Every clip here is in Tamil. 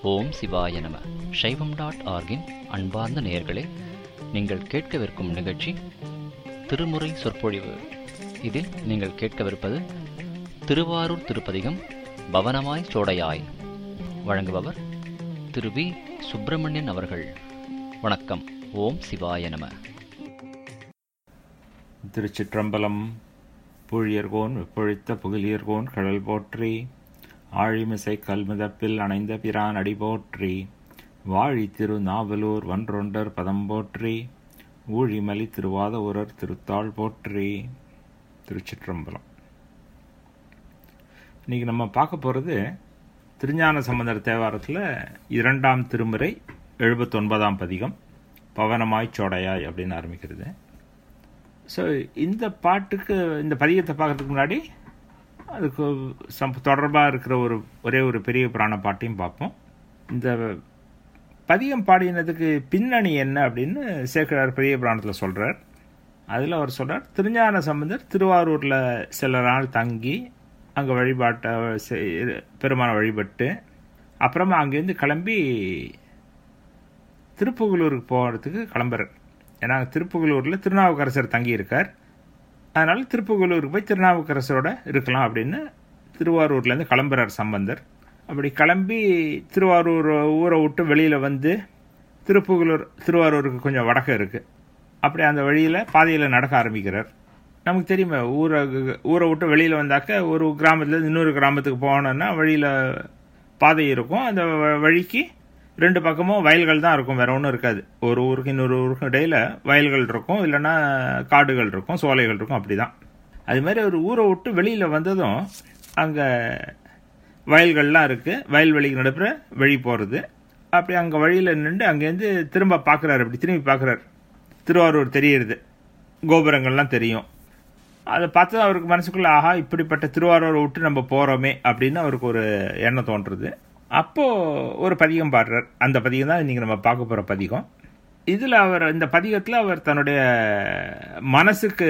ஓம் சிவாய நம. சைவம்.org-இன் அன்பார்ந்த நேயர்களே, நீங்கள் கேட்கவிருக்கும் நிகழ்ச்சி திருமுறை சொற்பொழிவு. இதில் நீங்கள் கேட்கவிருப்பது திருவாரூர் திருப்பதிகம் பவனமாய் சோடையாய். வழங்குபவர் திரு வி. சுப்பிரமணியன் அவர்கள். வணக்கம். ஓம் சிவாய நம. திருச்சிற்றம்பலம். பூழியர்கோன் வெப்பொழித்த புகழியர்கோன் கடல் போற்றி, ஆழிமிசை கல்முதப்பில் அணைந்த பிரான் அடி போற்றி, வாழி திரு நாவலூர் வன்றொண்டர் பதம் போற்றி, ஊழிமலி திருவாத ஊரர் திருத்தாள் போற்றி. திருச்சிற்றம்பலம். இன்னைக்கு நம்ம பார்க்க போகிறது திருஞான சம்பந்தர் தேவாரத்தில் 2ஆம் திருமுறை 79ஆம் பதிகம் பவனமாய் சோடையாய் அப்படின்னு ஆரம்பிக்கிறது. ஸோ இந்த பாட்டுக்கு, இந்த பதிகத்தை பார்க்கறதுக்கு முன்னாடி அதுக்கு தொடர்பாக இருக்கிற ஒரே ஒரு பெரிய புராண பாட்டையும் பார்ப்போம். இந்த பதிகம் பாடினதுக்கு பின்னணி என்ன அப்படின்னு சேக்கிழார் பெரிய புராணத்தில் சொல்கிறார். அதில் அவர் சொல்கிறார், திருஞான சம்பந்தர் திருவாரூரில் சில நாள் தங்கி அங்கே பெருமான வழிபட்டு அப்புறமா அங்கேருந்து கிளம்பி திருப்புகலூருக்கு போகிறதுக்கு கிளம்புறார். ஏன்னா திருப்புகலூரில் திருநாவுக்கரசர் தங்கியிருக்கார். அதனால் திருப்புகலூருக்கு போய் திருநாவுக்கரசரோட இருக்கலாம் அப்படின்னு திருவாரூர்லேருந்து கிளம்புறார் சம்பந்தர். அப்படி கிளம்பி திருவாரூர் ஊரை விட்டு வெளியில் வந்து திருவாரூருக்கு கொஞ்சம் வடக்கு இருக்குது. அப்படி அந்த வழியில் பாதையில் நடக்க ஆரம்பிக்கிறார். நமக்கு தெரியுமே, ஊரை விட்டு வெளியில் வந்தாக்க ஒரு கிராமத்துலேருந்து இன்னொரு கிராமத்துக்கு போனோன்னா வழியில் பாதை இருக்கும். அந்த வழிக்கு 2 பக்கமும் வயல்கள் தான் இருக்கும், வேற ஒன்றும் இருக்காது. ஒரு ஊருக்கு இன்னொரு ஊருக்கும் இடையில வயல்கள் இருக்கும், இல்லைன்னா காடுகள் இருக்கும், சோலைகள் இருக்கும். அப்படிதான். அது மாதிரி ஒரு ஊரை விட்டு வெளியில் வந்ததும் அங்கே வயல்கள்லாம் இருக்குது. வயல்வெளிக்கு நடுப்புற வழி போகிறது. அப்படி அங்கே வழியில் நின்று அங்கேருந்து திரும்ப பார்க்குறாரு. அப்படி திரும்பி பார்க்குறாரு. திருவாரூர் தெரியுது, கோபுரங்கள்லாம் தெரியும். அதை பார்த்து அவருக்கு மனசுக்குள்ள, ஆஹா, இப்படிப்பட்ட திருவாரூரை விட்டு நம்ம போகிறோமே அப்படின்னு அவருக்கு ஒரு எண்ணம் தோன்றுறது. அப்போது ஒரு பதிகம் பாடுறார். அந்த பதிகம் தான் இன்றைக்கி நம்ம பார்க்க போகிற பதிகம். இதில் இந்த பதிகத்தில் அவர் தன்னுடைய மனசுக்கு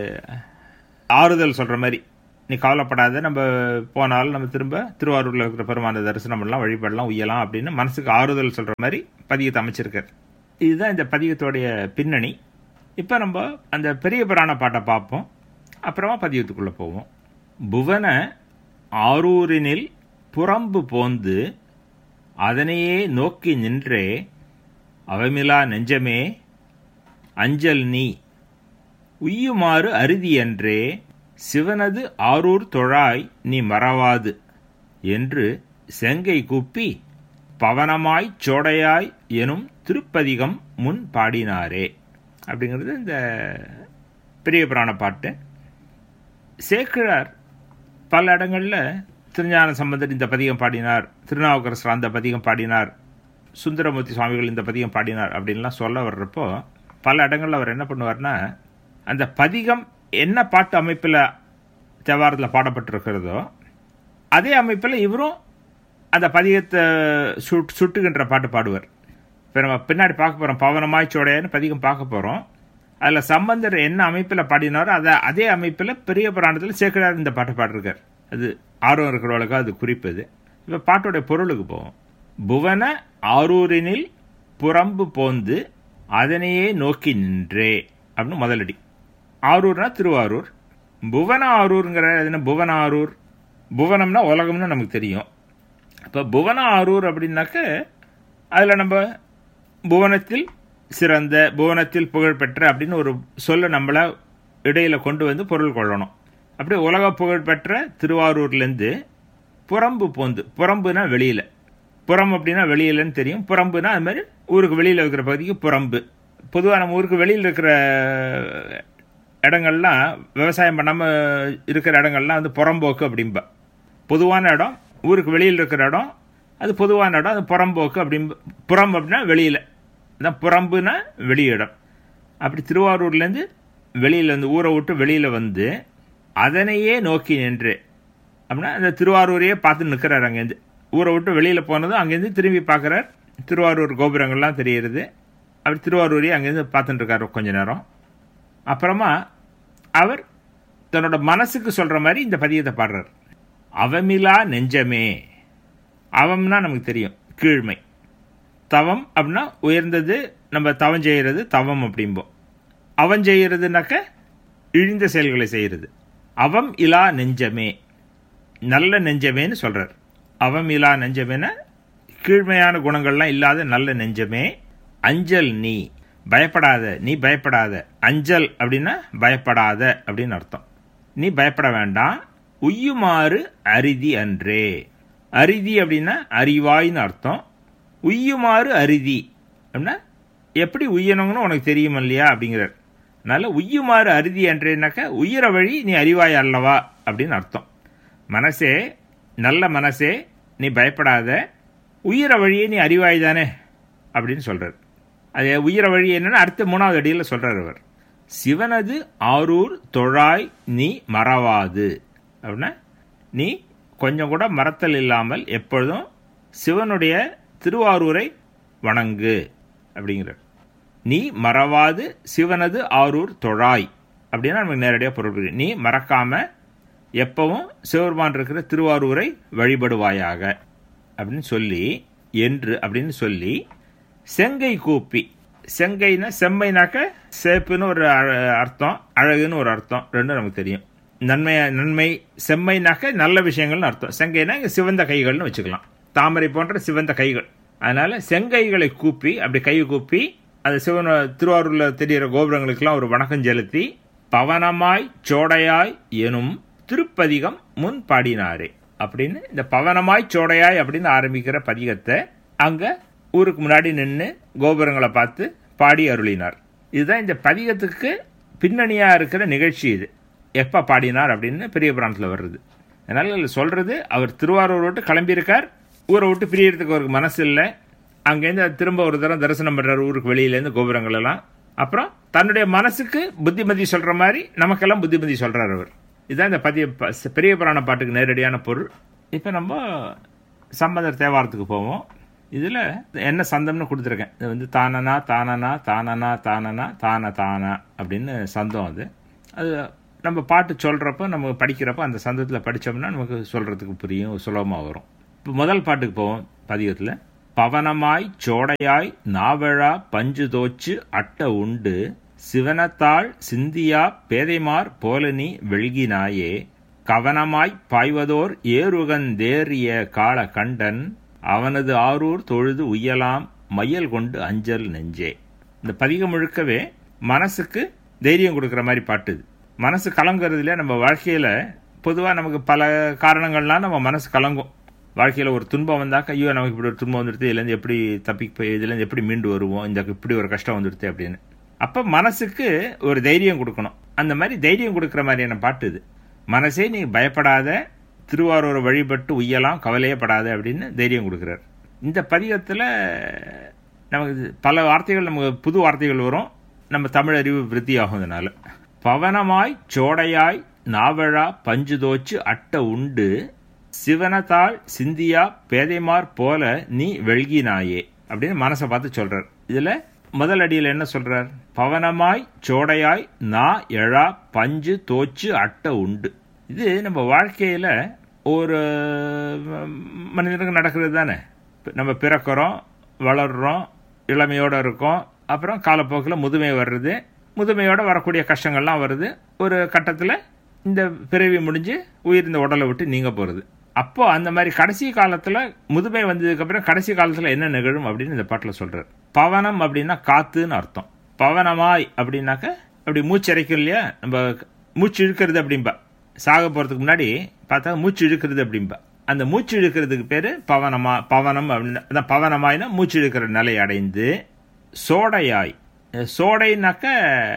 ஆறுதல் சொல்கிற மாதிரி, நீ கவலைப்படாத, நம்ம போனாலும் நம்ம திரும்ப திருவாரூரில் இருக்கிற பெருமான தரிசனம் பண்ணலாம், வழிபடலாம், உய்யலாம் அப்படின்னு மனசுக்கு ஆறுதல் சொல்கிற மாதிரி பதிகத்தை அமைச்சிருக்கார். இதுதான் இந்த பதிகத்தோடைய பின்னணி. இப்போ நம்ம அந்த பெரிய புராண பாட்டை பார்ப்போம், அப்புறமா பதிகத்துக்குள்ளே போவோம். புவன ஆரூரினில் புறம்பு போந்து அதனையே நோக்கி நின்றே, அவமிலா நெஞ்சமே அஞ்சல் நீ உய்யுமாறு அருதியன்றே, சிவனது ஆரூர் தொழாய் நீ மறவாது என்று செங்கை கூப்பி பவனமாய் சோடையாய் எனும் திருப்பதிகம் முன் பாடினாரே. அப்படிங்கிறது இந்த பெரிய புராண பாட்டு. சேக்கிழார் பல இடங்களில் திருஞான சம்பந்தர் இந்த பதிகம் பாடினார், திருநாவுக்கரசர் அந்த பதிகம் பாடினார், சுந்தரமூர்த்தி சுவாமிகள் இந்த பதிகம் பாடினார் அப்படின்லாம் சொல்ல வர்றப்போ பல இடங்களில் அவர் என்ன பண்ணுவார்னா, அந்த பதிகம் என்ன பாட்டு அமைப்பில் தேவாரத்தில் பாடப்பட்டிருக்கிறதோ அதே அமைப்பில் இவரும் அந்த பதிகத்தை சுட்டுகின்ற பாட்டு பாடுவார். இப்போ நம்ம பின்னாடி பார்க்க போகிறோம், பவனமாய் சோடையான்னு பதிகம் பார்க்க போகிறோம். அதில் சம்பந்தர் என்ன அமைப்பில் பாடினாரோ அதே அமைப்பில் பெரிய புராணத்தில் சேக்கிழார் இந்த பாட்டை பாடிருக்கார். அது ஆர்வம் இருக்கிறவளுக்கு அது குறிப்பது. இப்போ பாட்டோடைய பொருளுக்கு போவோம். புவன ஆரூரினில் புறம்பு போந்து அதனையே நோக்கி நின்றே அப்படின்னு முதலடி. ஆரூர்னா திருவாரூர். புவன ஆரூருங்கிற என்ன, புவன ஆரூர், புவனம்னா உலகம்னு நமக்கு தெரியும். இப்போ புவன ஆரூர் அப்படின்னாக்க அதில் நம்ம புவனத்தில் சிறந்த, புவனத்தில் புகழ்பெற்ற அப்படின்னு ஒரு சொல்ல நம்மள இடையில கொண்டு வந்து பொருள் கொள்ளணும். அப்படி உலக புகழ்பெற்ற திருவாரூர்லேருந்து புறம்பு போந்து, புறம்புனா வெளியில், புறம் அப்படின்னா வெளியிலன்னு தெரியும், புறம்புனா அது மாதிரி ஊருக்கு வெளியில் இருக்கிற பகுதிக்கு புறம்பு. பொதுவாக நம்ம ஊருக்கு வெளியில் இருக்கிற இடங்கள்லாம், விவசாயம் பண்ணாமல் இருக்கிற இடங்கள்லாம் வந்து புறம்போக்கு அப்படின்பா. பொதுவான இடம், ஊருக்கு வெளியில் இருக்கிற இடம் அது பொதுவான இடம், அது புறம்போக்கு அப்படின்ப. புறம் அப்படின்னா வெளியில், அதான் புறம்புனா வெளியிடம். அப்படி திருவாரூர்லேருந்து வெளியில் வந்து ஊரை விட்டு வெளியில் வந்து அதனையே நோக்கி நின்று அப்படின்னா அந்த திருவாரூரையே பார்த்து நிற்கிறார். அங்கேருந்து ஊரை விட்டு வெளியில் போனதும் அங்கேருந்து திரும்பி பார்க்குறார். திருவாரூர் கோபுரங்கள்லாம் தெரிகிறது. அப்படி திருவாரூரையே அங்கேருந்து பார்த்துட்டு இருக்கார் கொஞ்ச நேரம். அப்புறமா அவர் தன்னோட மனசுக்கு சொல்கிற மாதிரி இந்த பதியத்தை பாடுறார். அவமிலா நெஞ்சமே. அவம்னா நமக்கு தெரியும், கீழ்மை. தவம் அப்படின்னா உயர்ந்தது, நம்ம தவம் செய்கிறது தவம் அப்படிம்போம். அவன் செய்கிறதுனாக்க இழிந்த செயல்களை செய்கிறது. அவம் இலா நெஞ்சமே, நல்ல நெஞ்சமேன்னு சொல்கிறார். அவம் இலா நெஞ்சமேனா கீழ்மையான குணங்கள்லாம் இல்லாத நல்ல நெஞ்சமே. அஞ்சல் நீ, பயப்படாத, நீ பயப்படாத. அஞ்சல் அப்படின்னா பயப்படாத அப்படின்னு அர்த்தம். நீ பயப்பட வேண்டாம். உய்யுமாறு அரிதி அன்றே. அரிதி அப்படின்னா அறிவாயின்னு அர்த்தம். உய்யுமாறு அரிதி அப்படின்னா எப்படி உய்யணுங்கன்னு உனக்கு தெரியும் இல்லையா அப்படிங்கிறார். அதனால் உய்யுமாறு அரிதி அன்றேனாக்க உயிர வழி நீ அறிவாய் அல்லவா அப்படின்னு அர்த்தம். மனசே, நல்ல மனசே, நீ பயப்படாத, உயிர வழியே நீ அறிவாய் தானே அப்படின்னு சொல்கிறார். அது உயிர வழி என்னன்னா அடுத்த 3வது அடியில் சொல்கிறார் அவர். சிவனது ஆரூர் தொழாய் நீ மறவாது அப்படின்னா நீ கொஞ்சம் கூட மறத்தல் இல்லாமல் எப்பொழுதும் சிவனுடைய திருவாரூரை வணங்கு அப்படிங்கிறார். நீ மறவாது சிவனது ஆரூர் தொழாய் அப்படின்னா நமக்கு நேரடியாக பொருள். நீ மறக்காம எப்பவும் சிவபெருமான் இருக்கிற திருவாரூரை வழிபடுவாயாக அப்படின்னு சொல்லி, என்று அப்படின்னு சொல்லி, செங்கை கூப்பி. செங்கைனா செம்மைனாக்க சேப்புன்னு ஒரு அர்த்தம், அழகுன்னு ஒரு அர்த்தம், ரெண்டும் நமக்கு தெரியும். நன்மை செம்மைனாக்க நல்ல விஷயங்கள்னு அர்த்தம். செங்கைனா இங்கே சிவந்த கைகள்னு வச்சுக்கலாம், தாமரை போன்ற சிவந்த கைகள். அதனால செங்கைகளை கூப்பி, அப்படி கை கூப்பி அது சிவன் திருவாரூரில் தெரிகிற கோபுரங்களுக்கெல்லாம் ஒரு வணக்கம் செலுத்தி, பவனமாய் சோடையாய் எனும் திருப்பதிகம் முன் பாடினாரே அப்படின்னு இந்த பவனமாய் சோடையாய் அப்படின்னு ஆரம்பிக்கிற பதிகத்தை அங்க ஊருக்கு முன்னாடி நின்று கோபுரங்களை பார்த்து பாடி அருளினார். இதுதான் இந்த பதிகத்துக்கு பின்னணியா இருக்கிற நிகழ்ச்சி. இது எப்ப பாடினார் அப்படின்னு பெரிய புராணத்தில் வருது. அதனால சொல்றது, அவர் திருவாரூர் விட்டு கிளம்பியிருக்கார், ஊரை விட்டு பிரியறதுக்கு அவருக்கு மனசு இல்லை. அங்கேருந்து திரும்ப ஒரு தரம் தரிசனம் பண்றாரு ஊருக்கு வெளியிலேருந்து கோபுரங்கள் எல்லாம். அப்புறம் தன்னுடைய மனசுக்கு புத்திமதி சொல்ற மாதிரி நமக்கெல்லாம் புத்திமதி சொல்றாரு அவர். இதுதான் இந்த பெரிய புராண பாட்டுக்கு நேரடியான பொருள். இப்போ நம்ம சம்பந்தர் தேவாரத்துக்கு போவோம். இதில் என்ன சந்தம்னு கொடுத்துருக்கேன். இது வந்து தானனா தானனா தானனா தானனா தான தானா அப்படின்னு சந்தம். அது நம்ம பாட்டு சொல்கிறப்ப, நம்ம படிக்கிறப்ப அந்த சந்தத்தில் படித்தோம்னா நமக்கு சொல்கிறதுக்கு புரியும், சுலபமாக வரும். இப்போ முதல் பாட்டுக்கு போவோம் பதிகத்தில். பவனமாய் சோடையாய் நாவழா பஞ்சு தோச்சு அட்ட உண்டு சிவனத்தாள் சிந்தியா பேதைமார் போலனி வெள்கினாயே கவனமாய் பாய்வதோர் ஏறுகந்தேறிய கால கண்டன் அவனது ஆரூர் தொழுது உய்யலாம் மையல் கொண்டு அஞ்சல் நெஞ்சே. இந்த பதிகம் முழுக்கவே மனசுக்கு தைரியம் கொடுக்குற மாதிரி பாட்டு. மனசு கலங்குறதுல நம்ம வாழ்க்கையில் பொதுவாக நமக்கு பல காரணங்கள்லாம் நம்ம மனசு கலங்கும். வாழ்க்கையில் ஒரு துன்பம் வந்தாக்க, ஐயோ நமக்கு இப்படி ஒரு துன்பம் வந்துடுது, இதுலேருந்து எப்படி இதுலேருந்து எப்படி மீண்டு வருவோம், இந்த இப்படி ஒரு கஷ்டம் வந்துடுது அப்படின்னு. அப்போ மனசுக்கு ஒரு தைரியம் கொடுக்கணும். அந்த மாதிரி தைரியம் கொடுக்குற மாதிரியான பாட்டு இது. மனசே நீ பயப்படாத, திருவாரூரை வழிபட்டு உய்யலாம், கவலையப்படாத அப்படின்னு தைரியம் கொடுக்குறார். இந்த பதிகத்தில் நமக்கு பல வார்த்தைகள், நமக்கு புது வார்த்தைகள் வரும், நம்ம தமிழ் அறிவு விருத்தி ஆகும்னால. பவனமாய் சோடையாய் நாவழா பஞ்சு தோச்சு அட்ட உண்டு சிவனத்தாள் சிந்தியா பேதைமார் போல நீ வெள்கினாயே அப்படின்னு மனசை பார்த்து சொல்றார். இதுல முதல் அடியில் என்ன சொல்றார்? பவனமாய் சோடையாய் நா எழா பஞ்சு தோச்சு அட்ட உண்டு. இது நம்ம வாழ்க்கையில ஒரு மனிதனுக்கு நடக்கிறது தானே. நம்ம பிறக்கிறோம், வளர்றோம், இளமையோட இருக்கோம், அப்புறம் காலப்போக்கில் முதுமை வர்றது, முதுமையோட வரக்கூடிய கஷ்டங்கள்லாம் வருது. ஒரு கட்டத்தில் இந்த பிறவி முடிஞ்சு உயிர் இந்த உடலை விட்டு நீங்க போகிறது. அப்போ அந்த மாதிரி கடைசி காலத்தில், முதுமை வந்ததுக்கப்புறம் கடைசி காலத்தில் என்ன நிகழும் அப்படின்னு இந்த பாட்டில் சொல்றார். பவனம் அப்படின்னா காத்துன்னு அர்த்தம். பவனமாய் அப்படின்னாக்க அப்படி மூச்சு இறைக்கும் இல்லையா, நம்ம மூச்சு இழுக்கிறது அப்படின்பா. சாக போகிறதுக்கு முன்னாடி பார்த்தா மூச்சு இழுக்கிறது அப்படின்பா. அந்த மூச்சு இழுக்கிறதுக்கு பேர் பவனம் அப்படின்னு. பவனமாய்னா மூச்சு இழுக்கிற நிலை அடைந்து. சோடையாய், சோடைனாக்க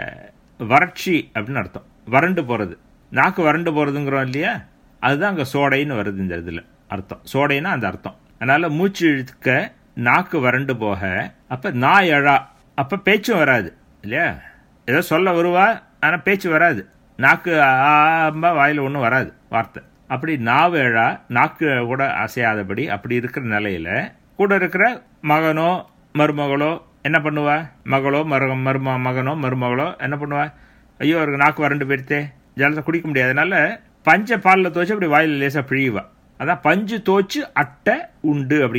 வறட்சி அப்படின்னு அர்த்தம், வறண்டு போகிறது. நாக்கு வறண்டு போகிறதுங்கிறோம் இல்லையா, அதுதான் அங்கே சோடைன்னு வருது இந்த இதில் அர்த்தம். சோடைன்னா அந்த அர்த்தம். அதனால மூச்சு இழுக்க நாக்கு வறண்டு போக, அப்போ நா எழா, அப்போ பேச்சும் வராது இல்லையா. ஏதோ சொல்ல வருவா, ஆனால் பேச்சு வராது. நாக்கு ஆம்பா வாயில் ஒன்றும் வராது வார்த்தை. அப்படி நாவு எழா, நாக்கு கூட அசையாதபடி அப்படி இருக்கிற நிலையில கூட இருக்கிற மகனோ மருமகளோ என்ன பண்ணுவா? மகளோ மகனோ மருமகளோ என்ன பண்ணுவா? ஐயோ அவருக்கு நாக்கு வறண்டு போயிடுத்தே, ஜலத்தை குடிக்க முடியாது, அதனால பஞ்ச பாலில் தோச்சு அப்படி வாயில் லேசாக பிழிவா. அதான் பஞ்சு தோச்சு அட்டை உண்டு அப்படிங்கிறார்.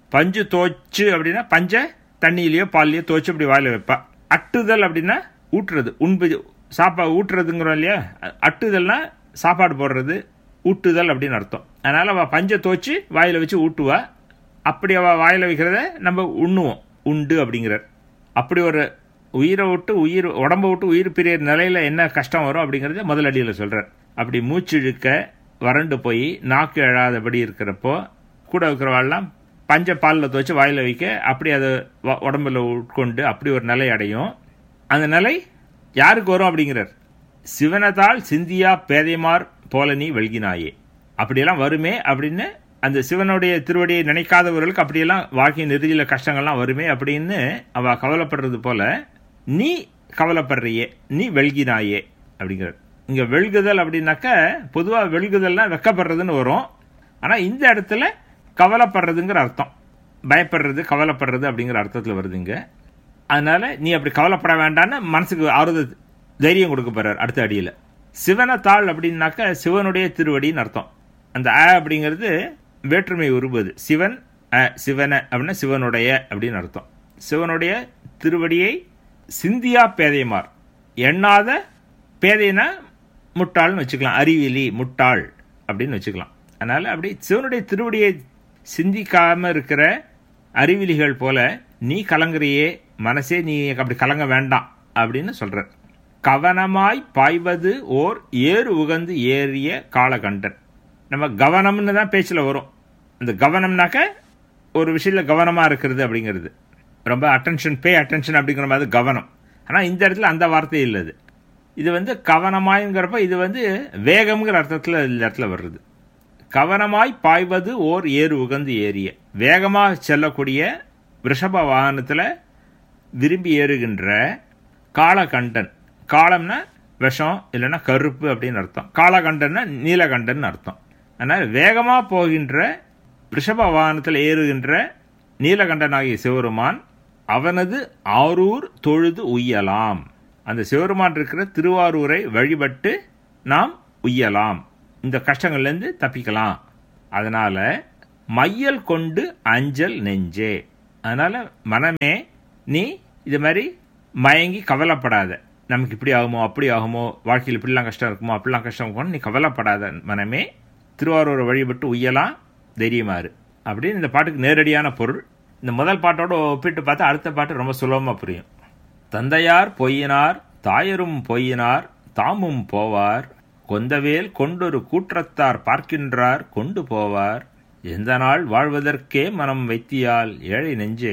பஞ்சு தோச்சு அப்படின்னா பஞ்சை தண்ணியிலையோ பால்லையோ தோச்சு அப்படி வாயில வைப்பா. அட்டுதல் அப்படின்னா ஊட்டுறது, சாப்பாடு ஊட்டுறதுங்கிறோம் இல்லையா. அட்டுதல்னா சாப்பாடு போடுறது, ஊட்டுதல் அப்படின்னு அர்த்தம். அதனால அவள் பஞ்சை தோச்சு வாயில வச்சு ஊட்டுவா. அப்படி அவள் வாயில வைக்கிறத நம்ம உண்ணுவோம், உண்டு அப்படிங்கிறார். அப்படி ஒரு உயிரை விட்டு உடம்பை விட்டு உயிர் பிரிய நிலையில என்ன கஷ்டம் வரும் அப்படிங்கறத முதல் அடியில் சொல்றார். அப்படி மூச்சு இழுக்க வறண்டு போய் நாக்கு எழாதபடி இருக்கிறப்போ கூட இருக்கிறவாள்லாம் பஞ்ச பாலில் துவச்சு வாயில வைக்க அப்படி அதை உடம்புல உட்கொண்டு அப்படி ஒரு நிலை அடையும். அந்த நிலை யாருக்கு வரும் அப்படிங்கிறார். சிவனதால் சிந்தியா பேதைமார் போல நீ வெல்கினாயே, அப்படியெல்லாம் வருமே அப்படின்னு அந்த சிவனுடைய திருவடியை நினைக்காதவர்களுக்கு அப்படியெல்லாம் வாழ்க்கையின் இறுதியில கஷ்டங்கள்லாம் வருமே அப்படின்னு அவ கவலைப்படுறது போல நீ கவலைப்படுறியே, நீ வெல்கினாயே அப்படிங்கிறார். இங்க வெல்குதல் அப்படின்னாக்க பொதுவா வெல்குதல்னா வெக்கப்படுறதுன்னு வரும். ஆனா இந்த இடத்துல கவலைப்படுறதுங்கிற அர்த்தம், பயப்படுறது கவலைப்படுறது அப்படிங்கிற அர்த்தத்தில் வருதுங்க. அதனால நீ அப்படி கவலைப்பட வேண்டான்னு மனசுக்கு ஆறுதல் தைரியம் கொடுக்க போறார் அடுத்த அடியில். சிவனத்தாள் அப்படின்னாக்க சிவனுடைய திருவடின்னு அர்த்தம். அந்த அப்படிங்கிறது வேற்றுமை உருவது. சிவன் சிவன அப்படின்னா சிவனுடைய அப்படின்னு அர்த்தம். சிவனுடைய திருவடியை சிந்தியா பேதைமார், எண்ணாத பேதைனா முட்டாள்னு வச்சுக்கலாம், அறிவிலி முட்டாள் அப்படின்னு வச்சுக்கலாம். அதனால அப்படி சிவனுடைய திருவடியை சிந்திக்காம இருக்கிற அறிவிலிகள் போல நீ கலங்குறியே மனசே, நீ அப்படி கலங்க வேண்டாம் அப்படின்னு சொல்ற. கவனமாய் பாய்வது ஓர் ஏறு உகந்து ஏறிய காலகண்டன். நம்ம கவனம்னு தான் பேச்சில் வரும். இந்த கவனம்னாக்க ஒரு விஷயத்தில் கவனமாக இருக்கிறது அப்படிங்கிறது, ரொம்ப அட்டென்ஷன், பே அட்டென்ஷன் அப்படிங்கிற மாதிரி கவனம். ஆனால் இந்த இடத்துல அந்த வார்த்தை இல்லது. இது கவனமாய்ங்கிறப்ப இது வேகம்ங்கிற அர்த்தத்தில் இந்த இடத்துல வருது. கவனமாய் பாய்வது ஓர் ஏறு உகந்து ஏறிய, வேகமாக செல்லக்கூடிய ரிஷப வாகனத்தில் விரும்பி ஏறுகின்ற காலகண்டன். காலம்னா விஷம் இல்லைன்னா கருப்பு அப்படின்னு அர்த்தம். காலகண்டன்னா நீலகண்டன் அர்த்தம். அதனால் வேகமாக போகின்ற ரிஷப வாகனத்தில் ஏறுகின்ற நீலகண்டனாகிய சிவருமான் அவனது ஆரூர் தொழுது உய்யலாம். அந்த சிவருமான் இருக்கிற திருவாரூரை வழிபட்டு நாம் உய்யலாம், இந்த கஷ்டங்கள்லேருந்து தப்பிக்கலாம். அதனால மையல் கொண்டு அஞ்சல் நெஞ்சே, அதனால மனமே நீ இது மாதிரி மயங்கி கவலைப்படாத. நமக்கு இப்படி ஆகுமோ அப்படி ஆகுமோ, வாழ்க்கையில் இப்படிலாம் கஷ்டம் இருக்குமோ அப்படிலாம் கஷ்டம் இருக்குமோ, நீ கவலைப்படாத மனமே, திருவாரூரை வழிபட்டு உய்யலாம், தைரியமாறு அப்படின்னு இந்த பாட்டுக்கு நேரடியான பொருள். இந்த முதல் பாட்டோட ஒப்பிட்டு பார்த்தா அடுத்த பாட்டு ரொம்ப சுலபமாக புரியும். தந்தையார் பொய்யினார் தாயரும் பொய்யினார் தாமும் போவார், கொந்தவேல் கொண்டொரு கூற்றத்தார் பார்க்கின்றார் கொண்டு போவார், எந்த நாள் வாழ்வதற்கே மனம் வைத்தியால் ஏழை நெஞ்சே,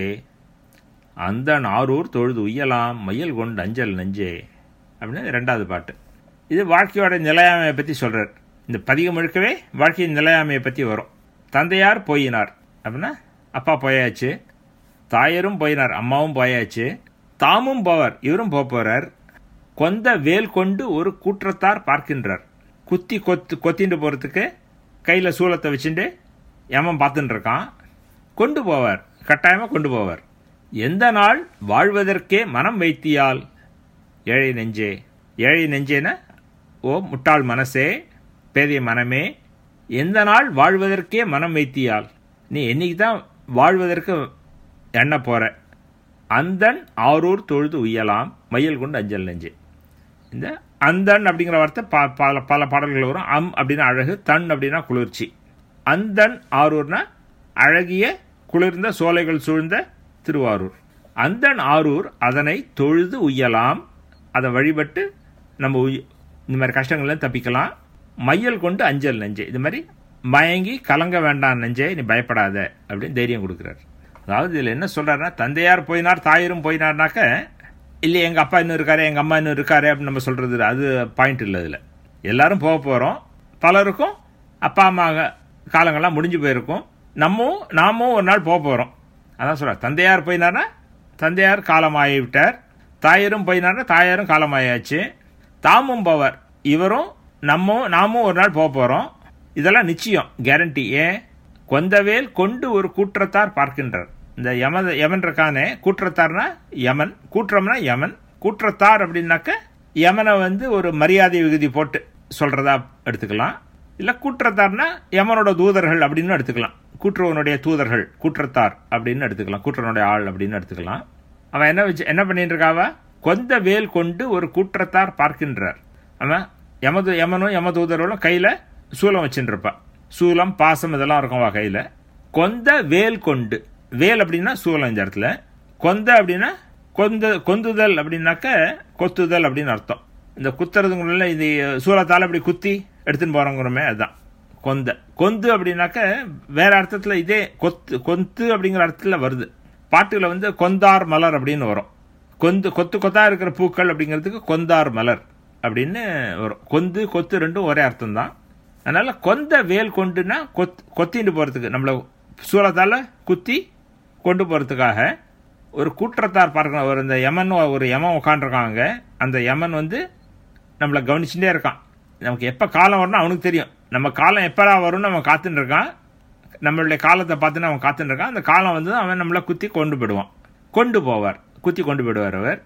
அந்த ஆரூர் தொழுது உய்யலாம் மையல் கொண்டு அஞ்சல் நெஞ்சே அப்படின்னு ரெண்டாவது பாட்டு. இது வாழ்க்கையோட நிலையாமையை பற்றி சொல்றார். இந்த பதிகம் முழுக்கவே வாழ்க்கையின் நிலையாமையை பற்றி வரும். தந்தையார் போயினார் அப்படின்னா அப்பா போயாச்சு, தாயரும் போயினார் அம்மாவும் போயாச்சு, தாமும் போவார் இவரும் போறார், கொந்த வேல் கொண்டு ஒரு கூற்றத்தார் பார்க்கின்றார், கொத்திட்டு போறதுக்கு கையில சூலத்தை வச்சுட்டு யமன் பார்த்துட்டு இருக்கான், கொண்டு போவார், கட்டாயமா கொண்டு போவார். எந்த நாள் வாழ்வதற்கே மனம் வைத்தியால் ஏழை நெஞ்சே, ஏழை நெஞ்சேன ஓ முட்டாள் மனசே, பேதைய மனமே, எந்த நாள் வாழ்வதற்கே மனம் வைத்தியால், நீ என்னைக்கு தான் வாழ்வதற்கு எண்ண போற, அந்தன் ஆரூர் தொழுது உய்யலாம் மையல் கொண்டு அஞ்சல் நெஞ்சே. இந்த அந்தன் அப்படிங்கிற வார்த்தை பல பாடல்கள் வரும். அம் அப்படின்னா அழகு, தன் அப்படின்னா குளிர்ச்சி. அந்தன் ஆரூர்னா அழகிய குளிர்ந்த சோலைகள் சூழ்ந்த திருவாரூர். அந்தன் ஆரூர் அதனை தொழுது உய்யலாம், அதை வழிபட்டு நம்ம இந்த மாதிரி கஷ்டங்கள்லாம் தப்பிக்கலாம். மையல் கொண்டு அஞ்சல் நெஞ்சே, இது மாதிரி மயங்கி கலங்க வேண்டாம் நெஞ்சே, நீ பயப்படாத அப்படின்னு தைரியம் கொடுக்குறார். அதாவது இதில் என்ன சொல்றாருன்னா, தந்தையார் போயினார் தாயரும் போயினார்னாக்க இல்லை எங்கள் அப்பா இன்னும் இருக்காரு எங்கள் அம்மா இன்னும் இருக்காரு அப்படின்னு நம்ம சொல்றது அது பாயிண்ட் இல்லை. இதில் எல்லாரும் போக போகிறோம், பலருக்கும் அப்பா அம்மா காலங்கள்லாம் முடிஞ்சு போயிருக்கும், நாமும் ஒரு நாள் போக போகிறோம். அதான் சொல்ற, தந்தையார் போயினார்னா தந்தையார் காலமாகி விட்டார், தாயரும் போயினார்னா தாயாரும் காலமாயாச்சு, தாமும் போவார் இவரும் நாமும் ஒரு நாள் போக போகிறோம். இதெல்லாம் நிச்சயம், கேரண்டி. ஏன்? கொந்தவேல் கொண்டு ஒரு கூற்றத்தார் பார்க்கின்றார். இந்த யமன் இருக்கானே, கூற்றத்தார்னா யமன், கூற்றம்னா யமன், கூற்றத்தார் அப்படின்னாக்க யமனை ஒரு மரியாதை விகுதி போட்டு சொல்றதா எடுத்துக்கலாம். இல்லை கூற்றத்தார்னா யமனோட தூதர்கள் அப்படின்னு எடுத்துக்கலாம். கூட்டுறவனுடைய தூதர்கள், கூற்றத்தார் அப்படின்னு எடுத்துக்கலாம், கூட்டுறவனுடைய ஆள் அப்படின்னு எடுத்துக்கலாம். அவன் என்ன பண்ணிட்டு இருக்காவ, கொந்த வேல் கொண்டு ஒரு கூற்றத்தார் பார்க்கின்றார். அவன் யமனும் யம தூதர்களும் கையில் சூலம் வச்சுட்டு இருப்பான். சூலம், பாசம் இதெல்லாம் இருக்கும்வா கையில். கொந்த வேல் கொண்டு, வேல் அப்படின்னா சூலம் இந்த இடத்துல, கொந்த அப்படின்னா கொந்துதல் அப்படின்னாக்க கொத்துதல் அப்படின்னு அர்த்தம். இந்த குத்துறதுங்குள்ள இது சூலத்தால் அப்படி குத்தி எடுத்துன்னு போகிறோங்கிறோமே, அதுதான் கொந்து அப்படின்னாக்க வேற அர்த்தத்தில் இதே கொத்து அப்படிங்கிற அர்த்தத்தில் வருது. பாட்டுல கொந்தார் மலர் அப்படின்னு வரும். கொத்தா இருக்கிற பூக்கள் அப்படிங்கிறதுக்கு கொந்தார் மலர் அப்படின்னு வரும். கொத்து ரெண்டும் ஒரே அர்த்தம் தான். அதனால கொந்த வேல் கொண்டுனா கொத்திட்டு போறதுக்கு, நம்மள சூலத்தால குத்தி கொண்டு போறதுக்காக ஒரு கூற்றத்தார் பார்க்கணும். ஒரு யமன் உட்காந்துருக்காங்க. அந்த யமன் நம்மளை கவனிச்சுட்டே இருக்கான். நமக்கு எப்போ காலம் வரும்னு அவனுக்கு தெரியும். நம்ம காலம் எப்படா வரும்னு அவன் காத்துட்டு இருக்கான். நம்மளுடைய காலத்தை பார்த்துன்னு அவன் காத்துட்டு இருக்கான். அந்த காலம் அவன் நம்மளை குத்தி கொண்டு போயிடுவான், குத்தி கொண்டு போயிடுவார் அவர்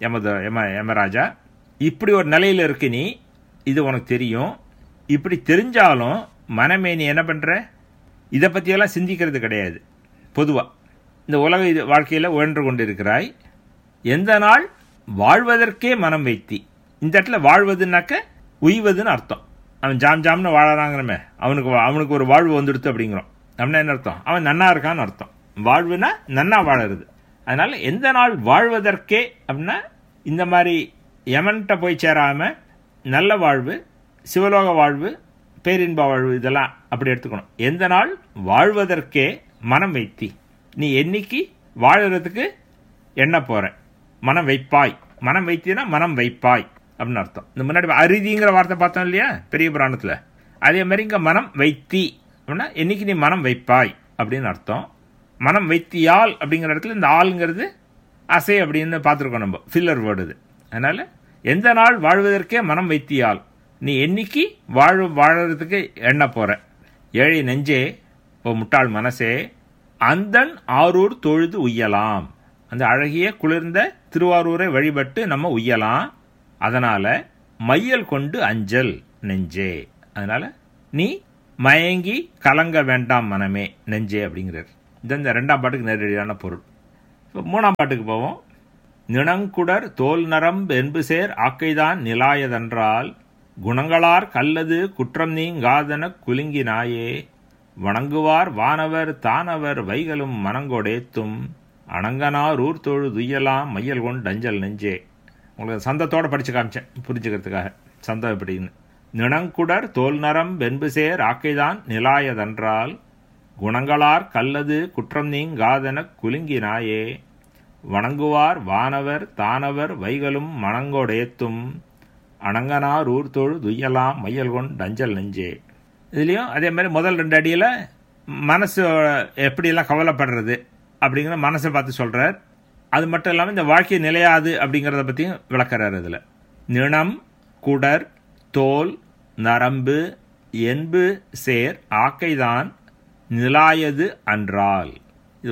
யமராஜா. இப்படி ஒரு நிலையில் இருக்கு நீ, இது உனக்கு தெரியும். இப்படி தெரிஞ்சாலும் மனமே நீ என்ன பண்ற, இதை பற்றியெல்லாம் சிந்திக்கிறது கிடையாது. பொதுவாக இந்த உலக வாழ்க்கையில் உழன்று கொண்டு இருக்கிறாய். எந்த நாள் வாழ்வதற்கே மனம் வைத்தி. இந்த இடத்துல வாழ்வதுனாக்க உய்வதுன்னு அர்த்தம். அவன் ஜாம்னு வாழறாங்கிறமே, அவனுக்கு ஒரு வாழ்வு வந்துடுத்து அப்படிங்கிறோம். அப்படின்னா என்ன அர்த்தம், அவன் நன்னா இருக்கான்னு அர்த்தம். வாழ்வுனா நன்னா வாழறது. அதனால எந்த நாள் வாழ்வதற்கே அப்படின்னா இந்த மாதிரி யமன்கிட்ட போய் சேராம நல்ல வாழ்வு, சிவலோக வாழ்வு, பேரின்ப வாழ்வு, இதெல்லாம் அப்படி எடுத்துக்கணும். எந்த நாள் வாழ்வதற்கே மனம் வைத்தி, நீ என்னைக்கு வாழறதுக்கு எண்ண போற, மனம் வைப்பாய். மனம் வைத்தினா மனம் வைப்பாய் அப்படின்னு அர்த்தம். இந்த முன்னாடி அரிதிங்கிற வார்த்தை பார்த்தோம் இல்லையா பெரிய புராணத்துல, அதே மாதிரி இங்க மனம் வைத்தி அப்படின்னா என்னைக்கு நீ மனம் வைப்பாய் அப்படின்னு அர்த்தம். மனம் வைத்தியால் அப்படிங்கிற இடத்துல இந்த ஆளுங்கிறது அசை அப்படின்னு பார்த்துருக்கோம் நம்ம, ஃபில்லர் வேர்டு இது. அதனால எந்த நாள் வாழ்வதற்கே மனம் வைத்தியால், நீ என்னைக்கு வாழறதுக்கு எண்ண போற. ஏழை நெஞ்சே, ஓ முட்டாள் மனசே, அந்தன் ஆரூர் தொழுது உய்யலாம். அந்த அழகிய குளிர்ந்த திருவாரூரை வழிபட்டு நம்ம உய்யலாம். அதனால மையல் கொண்டு அஞ்சல் நெஞ்சே, அதனால நீ மயங்கி கலங்க வேண்டாம் மனமே நெஞ்சே அப்படிங்கிறார். இந்த ரெண்டாம் பாட்டுக்கு நேரடியான பொருள். இப்போ மூணாம் பாட்டுக்கு போவோம். நிணங்குடர் தோல் நரம்பு என்பு சேர் ஆக்கைதான் நிலாயதென்றால் குணங்களார் கல்லது குற்றம் நீங்காதன குலுங்கினாயே வணங்குவார் வானவர் தானவர் வைகளும் மனங்கொடேத்தும் அணங்கனார் ஊர் தொழு துய்யலாம் மையல் கொண்டு அஞ்சல் நெஞ்சே. உங்களுக்கு சந்தத்தோடு படித்து காமிச்சேன் புரிஞ்சுக்கிறதுக்காக சந்தம் எப்படின்னு. நிணங்குடர் தோல் நரம்பு என்பு சேர் ஆக்கைதான் நிலாயதென்றால் குணங்களார் கல்லது குற்றம் நீங்காதன குலுங்கினாயே வணங்குவார் வானவர் தானவர் வைகளும் மனங்கொடேத்தும் அணங்கனார் ஊர் தொழு துய்யலாம் மையல் கொண்டு அஞ்சல் நெஞ்சே. இதுலேயும் அதே மாதிரி முதல் 2 அடியில் மனசு எப்படியெல்லாம் கவலைப்படுறது அப்படிங்கிற மனசை பார்த்து சொல்கிறார். அது மட்டும் இல்லாமல் இந்த வாழ்க்கை நிலையாது அப்படிங்கிறத பற்றியும் விளக்கிறார். இதில் நிணம் குடர் தோல் நரம்பு என்பு சேர் ஆக்கைதான் நிலாயது அன்றால், இது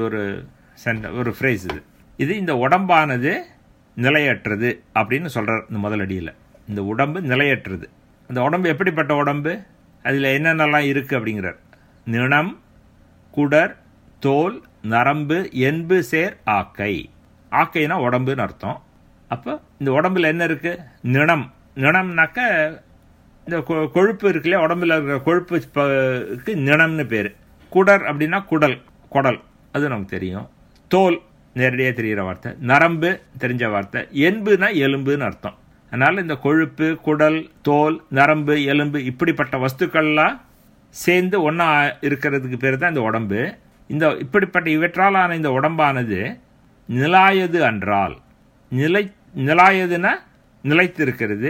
ஒரு ஃப்ரேஸ். இது இந்த உடம்பானது நிலையற்றது அப்படின்னு சொல்கிறார் இந்த முதலடியில். இந்த உடம்பு நிலையற்றது. அந்த உடம்பு எப்படிப்பட்ட உடம்பு, அதில் என்னென்னலாம் இருக்குது அப்படிங்கிறார். நிணம் குடர் தோல் நரம்பு என்பு சேர் ஆக்கை. ஆக்கைனா உடம்புன்னு அர்த்தம். அப்போ இந்த உடம்புல என்ன இருக்குது, நிணம்னாக்க இந்த கொழுப்பு இருக்குல்லையா, உடம்புல இருக்கிற கொழுப்புக்கு நிணம்னு பேர். குடர் அப்படின்னா குடல், அது நமக்கு தெரியும். தோல் நேரடியாக தெரிகிற வார்த்தை. நரம்பு தெரிஞ்ச வார்த்தை. என்புனா எலும்புன்னு அர்த்தம். அதனால் இந்த கொழுப்பு, குடல், தோல், நரம்பு, எலும்பு இப்படிப்பட்ட வஸ்துக்கள்லாம் சேர்ந்து ஒன்றா இருக்கிறதுக்கு பேர் தான் இந்த உடம்பு. இந்த இப்படிப்பட்ட இவற்றாலான இந்த உடம்பானது நிலாயது அன்றால், நிலாயதுன்னா நிலைத்திருக்கிறது.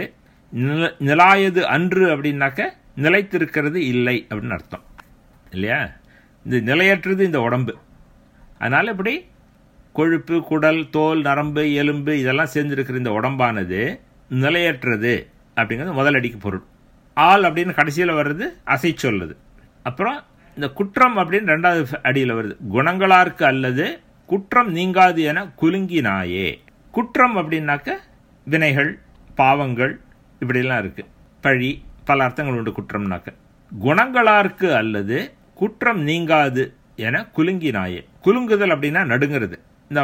நிலாயது அன்று அப்படின்னாக்க நிலைத்திருக்கிறது இல்லை அப்படின்னு அர்த்தம் இல்லையா. இந்த நிலையற்றது இந்த உடம்பு. அதனால் இப்படி கொழுப்பு, குடல், தோல், நரம்பு, எலும்பு இதெல்லாம் சேர்ந்துருக்கிற இந்த உடம்பானது நிலையற்றது அப்படிங்கிறது முதல் அடிக்கு பொருள். ஆள் அப்படின்னு கடைசியில் வர்றது அசை சொல்லுது. அப்புறம் இந்த குற்றம் அப்படின்னு 2வது அடியில் வருது. குணங்களார்க்கு அல்லது குற்றம் நீங்காது என குலுங்கினாயே. குற்றம் அப்படின்னாக்க வினைகள், பாவங்கள் இப்படிலாம் இருக்குது. பழி, பல அர்த்தங்கள் உண்டு குற்றம்னாக்க. குணங்களார்க்கு அல்லது குற்றம் நீங்காது என குலுங்கினாயே. குலுங்குதல் அப்படின்னா நடுங்கிறது. இந்த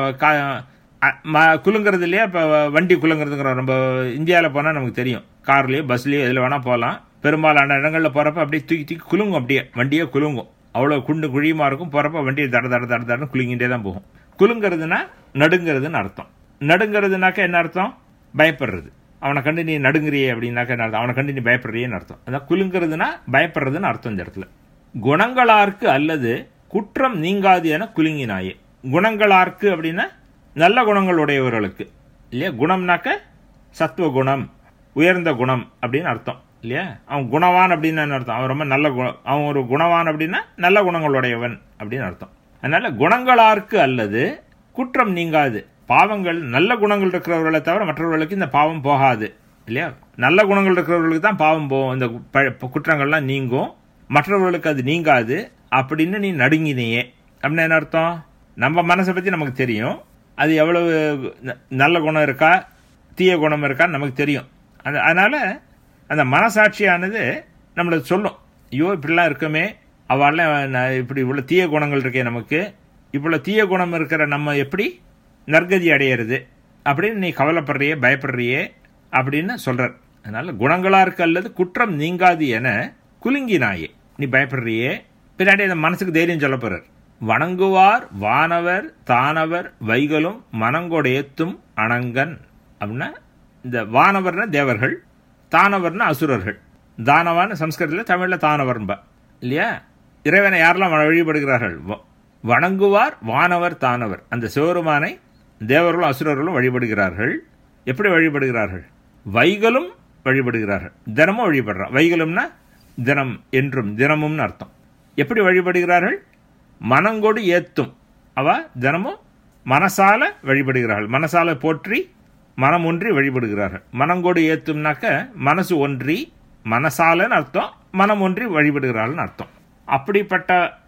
குலுங்கிறது இல்லையா? இப்போ வண்டி குலுங்குறதுங்கிற நம்ம இந்தியாவில் போனால் நமக்கு தெரியும். கார்லேயோ பஸ்லேயோ எதில் வேணால் போகலாம். பெரும்பாலான இடங்களில் போகிறப்ப அப்படியே தூக்கி தூக்கி குலுங்கும். அப்படியே வண்டியே குலுங்கும். அவ்வளோ குண்டு குழியுமா இருக்கும். போகிறப்ப வண்டியை தட தட தட தடன்னு குலுங்கிட்டே தான் போகும். குலுங்கிறதுனா நடுங்கிறதுன்னு அர்த்தம். நடுங்கிறதுனாக்க என்ன அர்த்தம்? பயப்படுறது. அவனை கண்டு நீ நடுங்குறியே அப்படின்னாக்க என்ன அர்த்தம்? அவனை கண்டு நீ பயப்படுறியேன்னு அர்த்தம். அதான் குலுங்கிறதுனா பயப்படுறதுன்னு அர்த்தம் இந்த இடத்துல. குணங்களார்க்கு அல்லது குற்றம் நீங்காது என குலுங்கினாயே. குணங்களார்க்கு அப்படின்னா நல்ல குணங்கள் உடையவர்களுக்கு இல்லையா? குணம்னாக்க சத்துவ குணம், உயர்ந்த குணம் அப்படின்னு அர்த்தம் இல்லையா? அவன் குணவான் அப்படின்னு என்ன அர்த்தம்? அவன் ரொம்ப நல்ல அவன் ஒரு குணவான் அப்படின்னா நல்ல குணங்களுடையவன் அப்படின்னு அர்த்தம். அதனால குணங்களார்க்கு அல்லது குற்றம் நீங்காது. பாவங்கள் நல்ல குணங்கள் இருக்கிறவர்களை தவிர மற்றவர்களுக்கு இந்த பாவம் போகாது இல்லையா? நல்ல குணங்கள் இருக்கிறவர்களுக்கு தான் பாவம் போகும். இந்த குற்றங்கள்லாம் நீங்கும், மற்றவர்களுக்கு அது நீங்காது அப்படின்னு நீ நடுங்கினியே அப்படின்னு என்ன அர்த்தம்? நம்ம மனசை பற்றி நமக்கு தெரியும். அது எவ்வளவு நல்ல குணம் இருக்கா தீய குணம் இருக்கான்னு நமக்கு தெரியும். அதனால அந்த மனசாட்சியானது நம்மளை சொல்லும், ஐயோ இப்படிலாம் இருக்குமே, அவெல்லாம் இப்படி இவ்வளோ தீய குணங்கள் இருக்கே, நமக்கு இவ்வளோ தீய குணம் இருக்கிற நம்ம எப்படி நற்கதி அடையிறது அப்படின்னு நீ கவலைப்படுறியே பயப்படுறியே அப்படின்னு சொல்றார். அதனால குணங்களார்க்கு அல்லது குற்றம் நீங்காது என குலுங்கினாயே. நீ பயப்படுறியே, பின்னாடி அந்த மனசுக்கு தைரியம் சொல்ல போறார். வணங்குவார் வானவர் தானவர் வைகளும் மனங்கொடையத்தும் அணங்கன் அப்படின்னா, இந்த வானவர்னா தேவர்கள், தானவர்னா அசுரர்கள். தானவான்னு சம்ஸ்கிருதத்தில், தமிழில் தானவர்பா இல்லையா? இறைவனை யாரெல்லாம் வழிபடுகிறார்கள்? வணங்குவார் வானவர் தானவர். அந்த சிவருமானை தேவர்களும் அசுரர்களும் வழிபடுகிறார்கள். எப்படி வழிபடுகிறார்கள்? வைகளும் வழிபடுகிறார்கள். தினமும் வழிபடுறான். வைகளும்னா தினம் என்றும் தினமும்னு அர்த்தம். எப்படி வழிபடுகிறார்கள்? மனங்கொடு ஏத்தும். அவ தினமும் மனசால வழிபடுகிறார்கள். மனசால போற்றி மனம் ஒன்றி வழிபடுகிறார்கள். மனங்கொடு ஏத்தும்னாக்க மனசு ஒன்றி, மனசாலன்னு அர்த்தம், மனம் ஒன்றி வழிபடுகிறார்கள் அர்த்தம். அப்படிப்பட்ட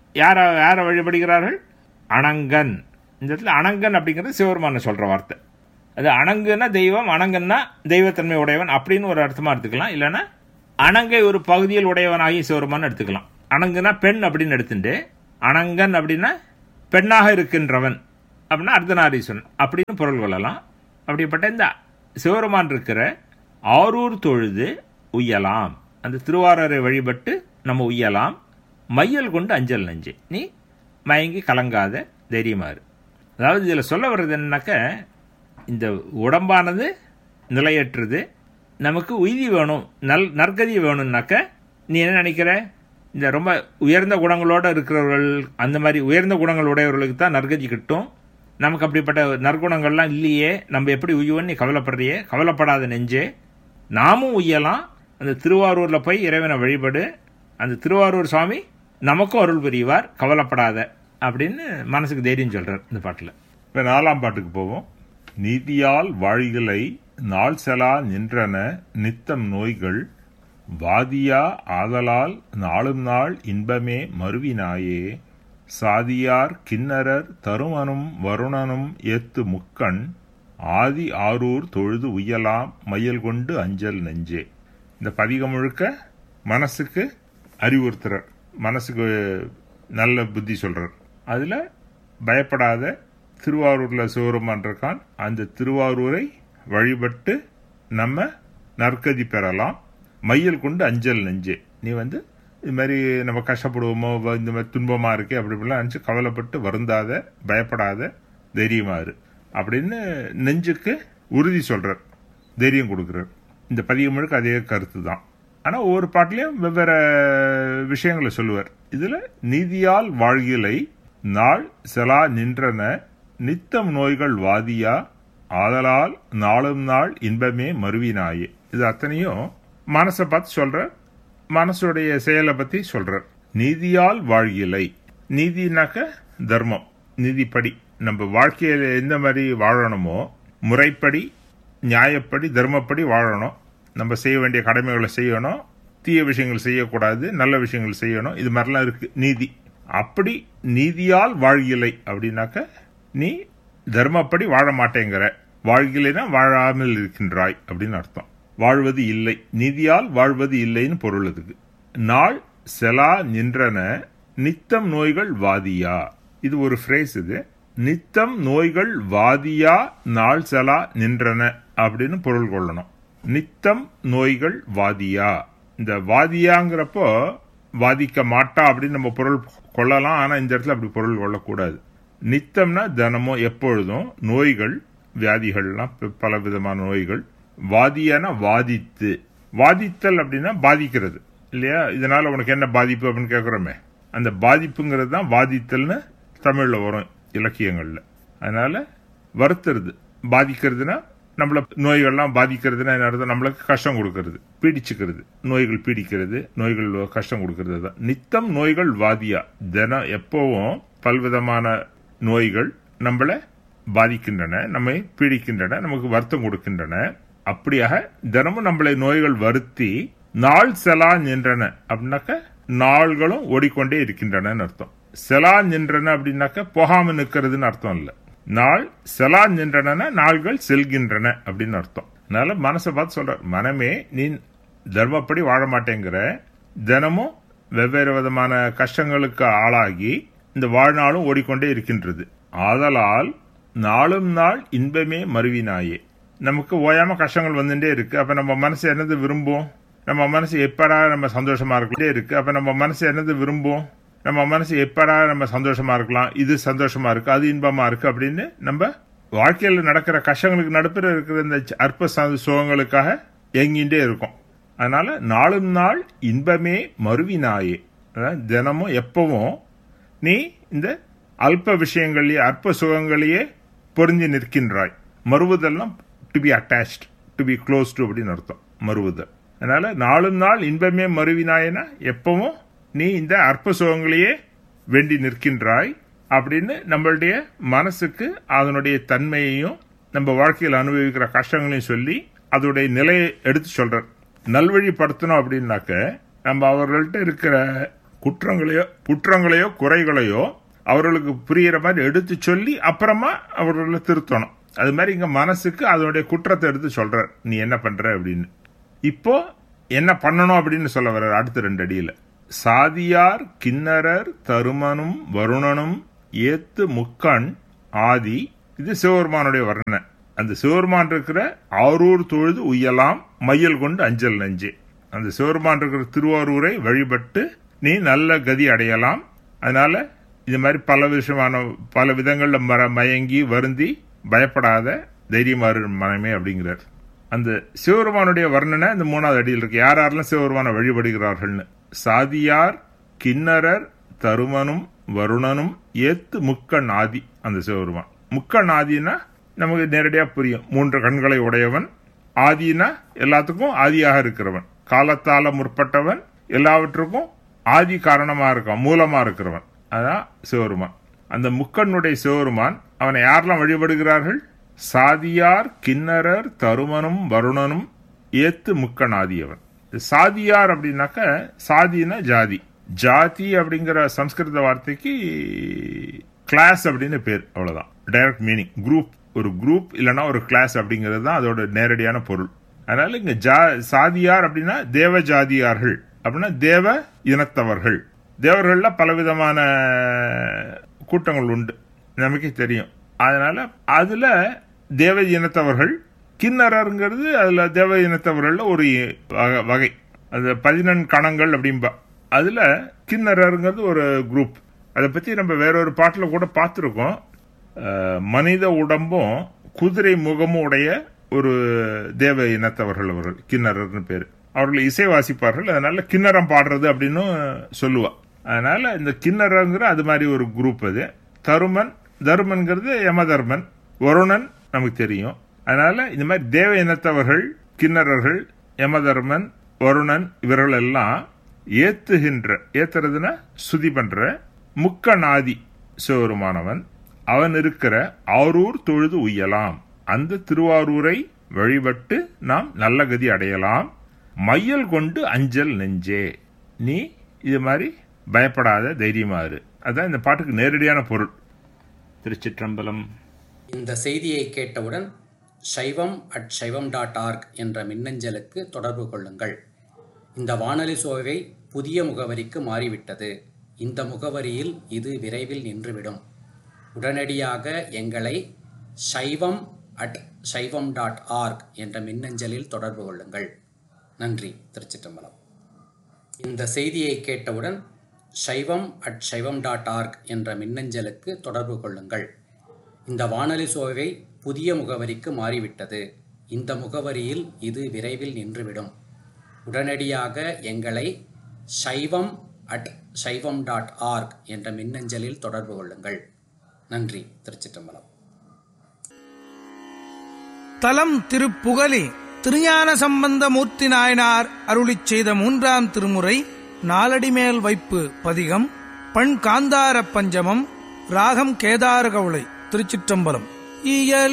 யாரை வழிபடுகிறார்கள்? அணங்கன். இந்த இடத்துல அணங்கன் அப்படிங்கிறது சிவபெருமான சொல்ற வார்த்தை. அது அணங்குன்னா தெய்வம், அணங்கன்னா தெய்வத்தன்மை உடையவன் அப்படின்னு ஒரு அர்த்தமா எடுத்துக்கலாம். இல்லைன்னா அணங்கை ஒரு பகுதியில் உடையவனாகி சிவபெருமான் எடுத்துக்கலாம். அணங்குனா பெண் அப்படின்னு எடுத்துட்டு, அணங்கன் அப்படின்னா பெண்ணாக இருக்கின்றவன் அப்படின்னா அர்த்தநாரீஸ்வரன் அப்படின்னு பொருள் கொள்ளலாம். அப்படிப்பட்ட இந்த சிவபெருமான் இருக்கிற ஆரூர் தொழுது உய்யலாம். அந்த திருவாரூரை வழிபட்டு நம்ம உய்யலாம். மையல் கொண்டு அஞ்சல் நஞ்சு, நீ மயங்கி கலங்காத தைரியமாறு. அதாவது இதில் சொல்ல வர்றது என்னன்னாக்க, இந்த உடம்பானது நிலையற்றது, நமக்கு உய்தி வேணும், நற்கதி வேணும்னாக்க நீ என்ன நினைக்கிற? இந்த ரொம்ப உயர்ந்த குணங்களோடு இருக்கிறவர்கள், அந்த மாதிரி உயர்ந்த குணங்கள் உடையவர்களுக்கு தான் நற்கதி கிட்டும். நமக்கு அப்படிப்பட்ட நற்குணங்கள்லாம் இல்லையே, நம்ம எப்படி உய்யோன்னு நீ கவலைப்படுறியே. கவலைப்படாத நெஞ்சே, நாமும் உய்யலாம். அந்த திருவாரூரில் போய் இறைவனை வழிபடு. அந்த திருவாரூர் சுவாமி நமக்கும் அருள் புரிவார், கவலைப்படாத அப்படின்னு மனசுக்கு தைரியம் சொல்றார் இந்த பாட்டில். இப்போ 4ஆம் பாட்டுக்கு போவோம். நீதியால் வாழ்களை நாள் செலா நின்றன நித்தம் நோய்கள் வாதியா ஆதலால் நாளும் நாள் இன்பமே மருவினாயே சாதியார் கிண்ணரர் தருமனும் வருணனும் ஏத்து முக்கண் ஆதி ஆரூர் தொழுது உய்யலாம் மையல் கொண்டு அஞ்சல் நெஞ்சே. இந்த பதிகம் முழுக்க மனசுக்கு அறிவுறுத்துறார், மனசுக்கு நல்ல புத்தி சொல்றார். அதுல பயப்படாத, திருவாரூர்ல சிவபெருமான் இருக்கான், அந்த திருவாரூரை வழிபட்டு நம்ம நற்கதி பெறலாம். மையல் கொண்டு அஞ்சல் நெஞ்சே, நீ இது மாதிரி நம்ம கஷ்டப்படுவோமோ, இந்த மாதிரி துன்பமா இருக்கே அப்படி இப்படிலாம் நினச்சி கவலைப்பட்டு வருந்தாத, பயப்படாத, தைரியமாறு அப்படின்னு நெஞ்சுக்கு உறுதி சொல்றார், தைரியம் கொடுக்குறார். இந்த பதிகம் முழுக்க அதே கருத்து தான். ஆனால் ஒவ்வொரு பாட்டிலையும் வெவ்வேறு விஷயங்களை சொல்லுவார். இதில் நீதியால் வாழ்கிலை நாள் செலா நின்றன நித்தம் நோய்கள் வாதியா ஆதலால் நாளும் நாள் இன்பமே மருவினாயே. இது அத்தனையும் மனசை பார்த்து சொல்றார், மனசுடைய செயலை பற்றி சொல்றார். நீதியால் வாழ்கிலை, நீதினாக்க தர்மம், நீதிப்படி நம்ம வாழ்க்கையில் எந்த மாதிரி வாழணுமோ முறைப்படி நியாயப்படி தர்மப்படி வாழணும். நம்ம செய்ய வேண்டிய கடமைகளை செய்யணும், தீய விஷயங்கள் செய்யக்கூடாது, நல்ல விஷயங்கள் செய்யணும். இது மாதிரிலாம் இருக்கு நீதி. அப்படி நீதியால் வாழ்கிலை அப்படின்னாக்க நீ தர்மப்படி வாழ மாட்டேங்கிற, வாழ்கிலைனா வாழாமல் இருக்கின்றாய் அப்படின்னு அர்த்தம். வாழ்வது இல்லை, நீதியால் வாழ்வது இல்லைன்னு பொருள். அதுக்கு நாள் செலா நின்றன நித்தம் நோய்கள் வாதியா. இது ஒரு ஃப்ரேஸ். இது நித்தம் நோய்கள் வாதியா நாள் செலா நின்றன அப்படின்னு பொருள் கொள்ளணும். நித்தம் நோய்கள் வாதியா. இந்த வாதியாங்கிறப்போ வாதிக்க மாட்டா அப்படின்னு நம்ம பொருள் கொள்ளலாம். ஆனா இந்த இடத்துல அப்படி பொருள் கொள்ளக்கூடாது. நித்தம்னா தினமும் எப்பொழுதும், நோய்கள் வியாதிகள்லாம் பல விதமான நோய்கள். வாதியான வாதித்து, வாதித்தல் அப்படின்னா பாதிக்கிறது இல்லையா? இதனால உனக்கு என்ன பாதிப்பு அப்படின்னு கேட்குறோமே, அந்த பாதிப்புங்கிறது தான் வாதித்தல்னு தமிழ்ல வரும் இலக்கியங்கள்ல. அதனால வருத்துறது, பாதிக்கிறதுனா நம்மள நோய்கள்லாம் பாதிக்கிறதுனா என்ன அர்த்தம்? நம்மளுக்கு கஷ்டம் கொடுக்கறது, பீடிச்சுக்கிறது, நோய்கள் பீடிக்கிறது, நோய்கள் கஷ்டம் கொடுக்கறது தான். நித்தம் நோய்கள் வாதியா, தினம் எப்பவும் பல்விதமான நோய்கள் நம்மளை பாதிக்கின்றன, நம்மை பீடிக்கின்றன, நமக்கு வருத்தம் கொடுக்கின்றன. அப்படியாக தினமும் நம்மளை நோய்கள் வருத்தி நாள் செலா நின்றன அப்படின்னாக்க நாள்களும் ஓடிக்கொண்டே இருக்கின்றன அர்த்தம். செலா நின்றன அப்படின்னாக்க போகாம நிற்கிறதுன்னு அர்த்தம் இல்ல. நாள் செலா நின்றன நாள்கள் செல்கின்றன அப்படின்னு அர்த்தம். அதனால மனசை பார்த்து சொல்ற, மனமே நீ தர்மப்படி வாழ மாட்டேங்கிற, தினமும் வெவ்வேறு விதமான கஷ்டங்களுக்கு ஆளாகி இந்த வாழ்நாளும் ஓடிக்கொண்டே இருக்கின்றது. ஆதலால் நாளும் நாள் இன்பமே மருவினாயே. நமக்கு ஓயாம கஷ்டங்கள் வந்துட்டே இருக்கு. அப்ப நம்ம மனசு என்னது விரும்பும்? நம்ம மனசு எப்படா நம்ம சந்தோஷமா இருக்கிட்டே இருக்கு. அப்ப நம்ம மனசு என்னது விரும்பும்? நம்ம மனசு எப்படா நம்ம சந்தோஷமா இருக்கலாம், இது சந்தோஷமா இருக்கு, அது இன்பமா இருக்கு அப்படின்னு நம்ம வாழ்க்கையில் நடக்கிற கஷ்டங்களுக்கு நடுப்புற இருக்கிற இந்த அற்ப சுகங்களுக்காக ஏங்கிட்டே இருக்கும். அதனால நாளும் நாள் இன்பமே மருவினாயே, தினமும் எப்பவும் நீ இந்த அல்ப விஷயங்களையே அற்ப சுகங்களையே பொருந்தி நிற்கின்றாய். மறுவுதல்னா to be attached, to be close to அப்படின்னு அர்த்தம் மறுவுதல். அதனால நாளும் நாள் இன்பமே மருவினாயனா எப்பவும் நீ இந்த அற்ப சுகங்களையே வேண்டி நிற்கின்றாய் அப்படின்னு நம்மளுடைய மனசுக்கு அதனுடைய தன்மையையும் நம்ம வாழ்க்கையில் அனுபவிக்கிற கஷ்டங்களையும் சொல்லி அதோடைய நிலையை எடுத்து சொல்றார். நல்வழிப்படுத்தணும் அப்படின்னாக்க நம்ம அவர்கள்ட்ட இருக்கிற குற்றங்களையோ குறைகளையோ அவர்களுக்கு புரிகிற மாதிரி எடுத்து சொல்லி அப்புறமா அவர்களை திருத்தணும். அது மாதிரி இங்க மனசுக்கு அதனுடைய குற்றத்தை எடுத்து சொல்றார், நீ என்ன பண்ற அப்படின்னு. இப்போ என்ன பண்ணணும் அப்படின்னு சொல்ல வர்றார் அடுத்த 2 அடியில. சாதியார் கிண்ணரர் தருமனும் வருணனும் ஏத்து முக்கண் ஆதி. இது சிவபெருமானுடைய வர்ணனை. அந்த சிவபெருமான் இருக்கிற ஆரூர் தொழுது உய்யலாம் மையல் கொண்டு அஞ்சல் நெஞ்சே. அந்த சிவபெருமான் இருக்கிற திருவாரூரை வழிபட்டு நீ நல்ல கதி அடையலாம். அதனால இது மாதிரி பல விதங்கள்ல மயங்கி வருந்தி பயப்படாத, தைரியமாறு மனமே அப்படிங்கிறார். அந்த சிவபெருமானுடைய வர்ணனை இந்த 3வது அடியில் இருக்கு. யாரெல்லாம் சிவபெருமானை வழிபடுகிறார்கள்னு. சாதியார் கிண்ணரர் தருமனும் வருணனும் ஏத்து முக்கண் ஆதி. அந்த சிவபெருமான் முக்கண் ஆதினா நமக்கு நேரடியா புரியும். 3 கண்களை உடையவன். ஆதினா எல்லாத்துக்கும் ஆதியாக இருக்கிறவன், காலத்தால முற்பட்டவன், எல்லாவற்றுக்கும் ஆதி காரணமா இருக்கான், மூலமா இருக்கிறவன். அதான் சிவபெருமான். அந்த முக்கண்ணுடைய சிவபெருமான் அவனை யாரெல்லாம் வழிபடுகிறார்கள்? சாதியார் கிண்ணரர் தருமனும் வருணனும் ஏத்து முக்கண் ஆதியவன். சாதியார் அப்படின்னாக்க சாதினா ஜாதி. ஜாதி அப்படிங்கிற சம்ஸ்கிருத வார்த்தைக்கு கிளாஸ் அப்படின்னு பேர், அவ்வளவுதான். Direct meaning group. ஒரு குரூப் இல்லைன்னா ஒரு கிளாஸ் அப்படிங்கிறது தான் அதோட நேரடியான பொருள். அதனால இங்க சாதியார் அப்படின்னா தேவ ஜாதியார்கள் அப்படின்னா தேவ இனத்தவர்கள். தேவர்கள்ல பலவிதமான கூட்டங்கள் உண்டு, நமக்கே தெரியும். அதனால அதுல தேவ இனத்தவர்கள். கிண்ணறங்கிறது அதுல தேவ இனத்தவர்கள் ஒரு வகை. அது 14 கணங்கள் அப்படின்பா. அதுல கிண்ணறங்கிறது ஒரு குரூப். அதை பத்தி நம்ம வேறொரு பாட்டுல கூட பார்த்திருக்கோம். மனித உடம்பும் குதிரை முகமும் உடைய ஒரு தேவ இனத்தவர்கள் அவர்கள், கிண்ணறர்னு பேரு. அவர்கள் இசை வாசிப்பார்கள். அதனால கிண்ணறம் பாடுறது அப்படின்னு சொல்லுவா. அதனால இந்த கிண்ணறங்கிற அது மாதிரி ஒரு குரூப். அது தருமன்கிறது யமதர்மன், வருணன் நமக்கு தெரியும். அதனால இந்த மாதிரி தேவ இனத்தவர்கள், கிண்ணறர்கள், யமதர்மன், வருணன் இவர்கள் எல்லாம் ஏத்துறதுன்னா சுதி பண்ற முக்கநாதி சிவபெருமானவன். அவன் இருக்கிற ஆரூர் தொழுது உய்யலாம். அந்த திருவாரூரை வழிபட்டு நாம் நல்ல கதி அடையலாம். மையல் கொண்டு அஞ்சல் நெஞ்சே, நீ இது மாதிரி பயப்படாத, தைரியமாறு. அதான் இந்த பாட்டுக்கு நேரடியான பொருள். திருச்சிற்றம்பலம். இந்த செய்தியை கேட்டவுடன் shaivam@shaivam.org என்ற மின்னஞ்சலுக்கு தொடர்பு கொள்ளுங்கள். இந்த வானொலி சோவை புதிய முகவரிக்கு மாறிவிட்டது. இந்த முகவரியில் இது விரைவில் நின்றுவிடும். உடனடியாக எங்களை shaivam@shaivam.org என்ற மின்னஞ்சலில் தொடர்பு கொள்ளுங்கள். நன்றி. திருச்சிற்றம்பலம். இந்த செய்தியை கேட்டவுடன் shaivam@shaivam.org என்ற மின்னஞ்சலுக்கு தொடர்பு கொள்ளுங்கள். இந்த வானொலி சோவை புதிய முகவரிக்கு மாறிவிட்டது. இந்த முகவரியில் இது விரைவில் நின்றுவிடும். உடனடியாக எங்களை shaivam@shaivam.org என்ற மின்னஞ்சலில் தொடர்பு கொள்ளுங்கள். நன்றி. திருச்சிற்றம்பலம். தலம் திருப்புகலி திருஞான சம்பந்தமூர்த்தி நாயனார் அருளிச் செய்த 3ஆம் திருமுறை நாலடிமேல் வைப்பு பதிகம். பண் காந்தார பஞ்சமம். ராகம் கேதார கவுளை. திருச்சிற்றம்பலம். இயல்